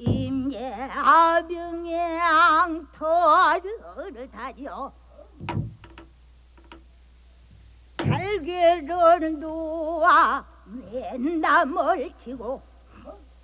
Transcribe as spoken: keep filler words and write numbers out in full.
임예 아병양 터를 다려 달개를 놓아 웬담을 치고